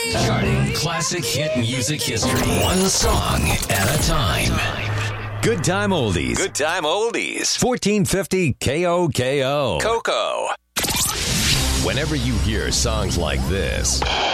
Charting classic hit music history. One song at a time. Good Time Oldies. Good Time Oldies. 1450 KOKO. Coco. Whenever you hear songs like this,